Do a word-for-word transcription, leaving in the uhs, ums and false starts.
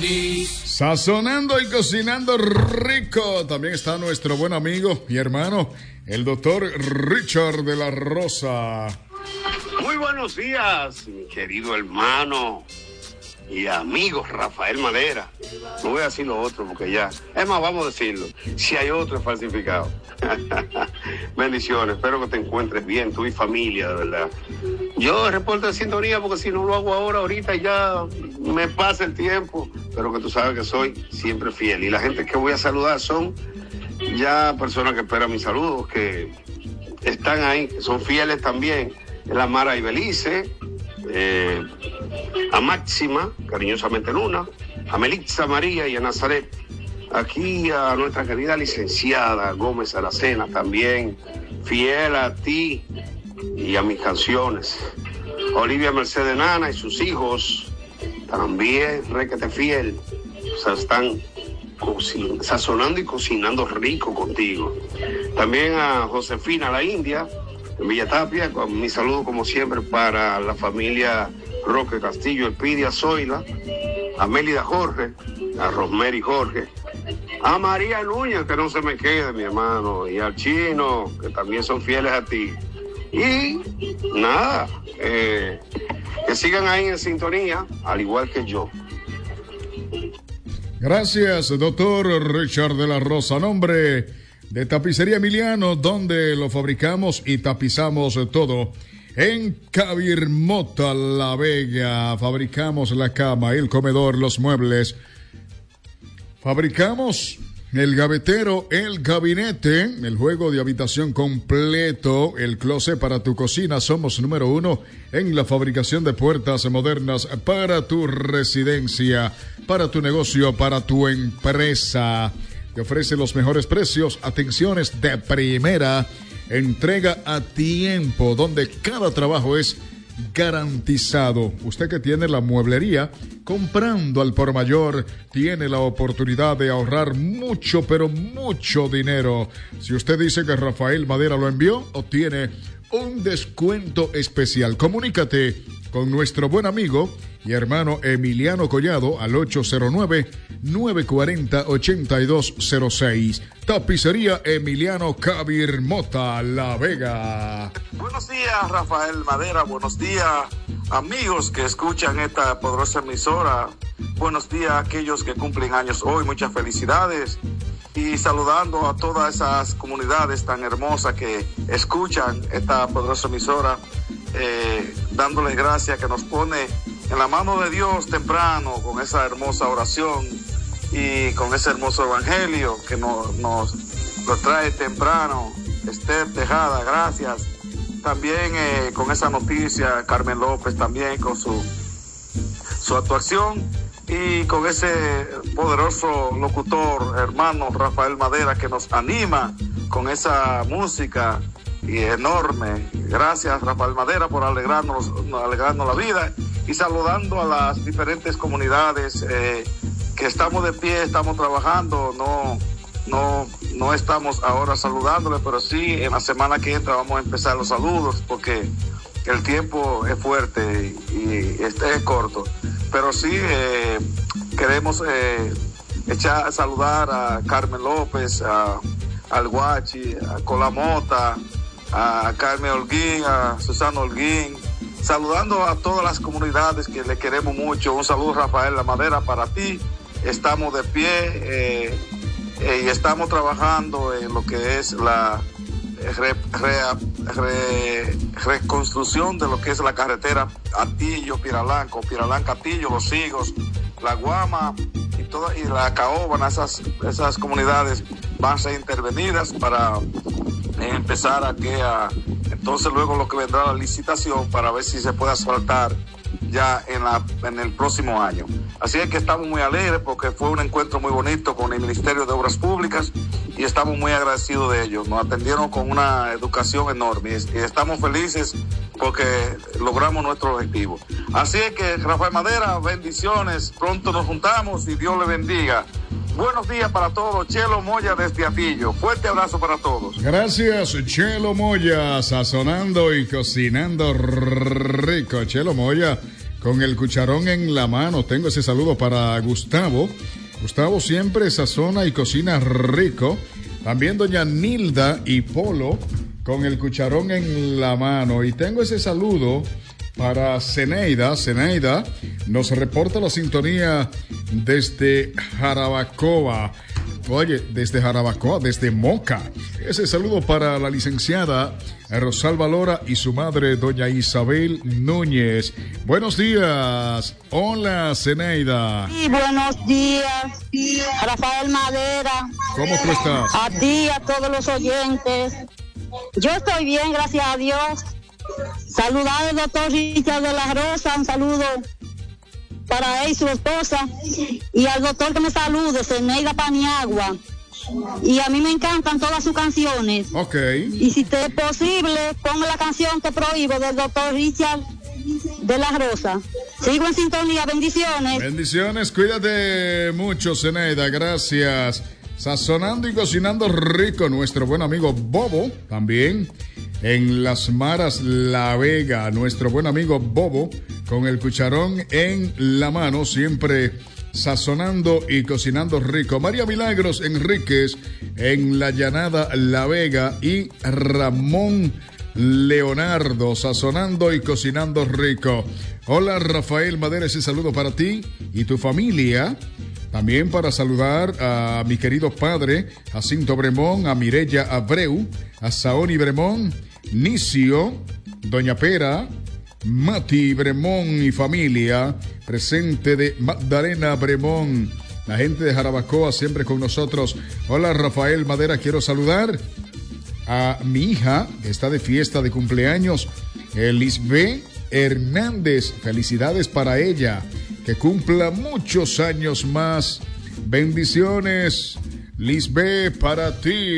Sazonando y cocinando rico. También está nuestro buen amigo y hermano, el doctor Richard de la Rosa. Muy buenos días, mi querido hermano y amigo Rafael Madera. No voy a decir lo otro porque ya, es más, vamos a decirlo, si hay otro falsificado. Bendiciones, espero que te encuentres bien, tú y familia, de verdad. Yo reporto de sintonía porque si no lo hago ahora, ahorita ya me pasa el tiempo, pero que tú sabes que soy siempre fiel. Y la gente que voy a saludar son ya personas que esperan mis saludos, que están ahí, que son fieles también. La Mara y Belice, eh, a Máxima, cariñosamente Luna, a Melitza María y a Nazaret. Aquí a nuestra querida licenciada Gómez Aracena también, fiel a ti y a mis canciones. Olivia Mercedes Nana y sus hijos, también requete fiel. O sea, están cocin- sazonando y cocinando rico contigo. También a Josefina La India, en Villa Tapia, con mi saludo como siempre para la familia Roque Castillo, Elpidia Zoila, a Mélida Jorge, a Rosemary Jorge, a María Núñez, que no se me quede, mi hermano, y al Chino, que también son fieles a ti. Y nada, eh, que sigan ahí en sintonía, al igual que yo. Gracias, doctor Richard de la Rosa. Nombre de Tapicería Emiliano, donde lo fabricamos y tapizamos todo. En Cabirmota, La Vega, fabricamos la cama, el comedor, los muebles. Fabricamos el gavetero, el gabinete, el juego de habitación completo, el closet para tu cocina. Somos número uno en la fabricación de puertas modernas para tu residencia, para tu negocio, para tu empresa. Te ofrece los mejores precios, atenciones de primera, entrega a tiempo, donde cada trabajo es garantizado. Usted que tiene la mueblería, comprando al por mayor, tiene la oportunidad de ahorrar mucho, pero mucho dinero. Si usted dice que Rafael Madera lo envió, obtiene un descuento especial. Comunícate con nuestro buen amigo y hermano Emiliano Collado al ocho cero nueve, nueve cuatro cero, ocho dos cero seis. Tapicería Emiliano, Cabirmota, La Vega. Buenos días, Rafael Madera. Buenos días, amigos que escuchan esta poderosa emisora. Buenos días a aquellos que cumplen años hoy. Muchas felicidades. Y saludando a todas esas comunidades tan hermosas que escuchan esta poderosa emisora, eh, dándoles gracias que nos pone en la mano de Dios temprano con esa hermosa oración y con ese hermoso evangelio que nos, nos lo trae temprano. Esther Tejada, gracias. También eh, con esa noticia, Carmen López también con su, su actuación. Y con ese poderoso locutor, hermano Rafael Madera, que nos anima con esa música y enorme. Gracias, Rafael Madera, por alegrarnos, alegrarnos la vida. Y saludando a las diferentes comunidades eh, que estamos de pie, estamos trabajando, no, no, no estamos ahora saludándoles, pero sí en la semana que entra vamos a empezar los saludos, porque el tiempo es fuerte y, y este es corto. Pero sí eh, queremos eh, echar, saludar a Carmen López, a, al Guachi, a Colamota, a Carmen Holguín, a Susana Holguín, saludando a todas las comunidades que le queremos mucho. Un saludo, Rafael La Madera, para ti. Estamos de pie eh, eh, y estamos trabajando en lo que es la Re, re, re, reconstrucción de lo que es la carretera Atillo, Piralanco, Piralán, Catillo, Los Higos, La Guama y toda, y la Caóbana. Esas, esas comunidades van a ser intervenidas para eh, empezar a que a, entonces luego lo que vendrá la licitación para ver si se puede asfaltar ya en, la, en el próximo año. Así es que estamos muy alegres porque fue un encuentro muy bonito con el Ministerio de Obras Públicas y estamos muy agradecidos de ellos. Nos atendieron con una educación enorme y estamos felices porque logramos nuestro objetivo. Así es que, Rafael Madera, bendiciones, pronto nos juntamos y Dios le bendiga. Buenos días para todos, Chelo Moya desde Atillo. Fuerte abrazo para todos. Gracias, Chelo Moya, sazonando y cocinando rico. Chelo Moya, con el cucharón en la mano. Tengo ese saludo para Gustavo. Gustavo siempre sazona y cocina rico. También doña Nilda y Polo con el cucharón en la mano. Y tengo ese saludo para Zeneida. Zeneida nos reporta la sintonía desde Jarabacoa. Oye, desde Jarabacoa, desde Moca. Ese saludo para la licenciada Rosalba Lora y su madre, doña Isabel Núñez. Buenos días. Hola, Zeneida. Sí, buenos días. Rafael Madera. ¿Cómo tú estás? A ti, a todos los oyentes. Yo estoy bien, gracias a Dios. Saludar al doctor Richard de la Rosa. Un saludo para él y su esposa. Y al doctor que me salude, Zeneida Paniagua. Y a mí me encantan todas sus canciones. Ok. Y si te es posible, ponme la canción Te Prohíbo del doctor Richard de la Rosa. Sigo en sintonía, bendiciones. Bendiciones, cuídate mucho, Zeneida, gracias. Sazonando y cocinando rico, nuestro buen amigo Bobo, también en Las Maras La Vega, nuestro buen amigo Bobo, con el cucharón en la mano, siempre sazonando y cocinando rico. María Milagros Enríquez en La Llanada La Vega y Ramón Leonardo sazonando y cocinando rico. Hola, Rafael Madera, ese saludo para ti y tu familia. También para saludar a mi querido padre Jacinto Bremón, a Mireya Abreu, a Saoni Bremón, Nicio, Doña Pera, Mati Bremón y familia, presente de Magdalena Bremón, la gente de Jarabacoa siempre con nosotros. Hola, Rafael Madera, quiero saludar a mi hija que está de fiesta de cumpleaños, Lisbeth Hernández. Felicidades para ella, que cumpla muchos años más. Bendiciones, Lisbeth, para ti.